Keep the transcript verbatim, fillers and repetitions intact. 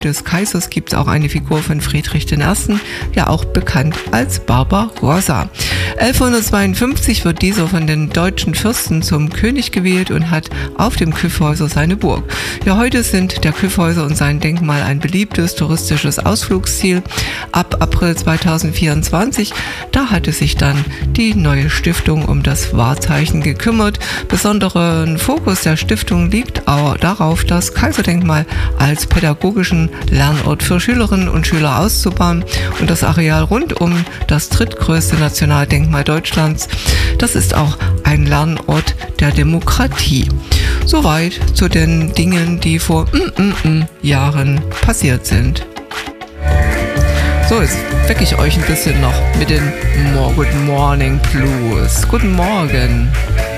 des Kaisers gibt es auch eine Figur von Friedrich der Erste., ja auch bekannt als Barbarossa. elfhundertzweiundfünfzig wird dieser von den deutschen Fürsten zum König gewählt und hat auf dem Kyffhäuser seine Burg. Ja, heute sind der Kyffhäuser und sein Denkmal ein beliebtes touristisches Ausflugsziel. Ab April zweitausendvierundzwanzig, da hatte sich dann die neue Stiftung um das Wahrzeichen gekümmert. Besonderen Fokus der Stiftung liegt auch darauf, das Kaiserdenkmal als pädagogischen Lernort für Schülerinnen und Schüler auszubauen und das Areal rund um das drittgrößte Nationaldenkmal Deutschlands, das ist auch ein Lernort der Demokratie. Soweit zu den Dingen, die vor mm, mm, mm Jahren passiert sind. So, jetzt wecke ich euch ein bisschen noch mit den Good Morning Blues. Guten Morgen.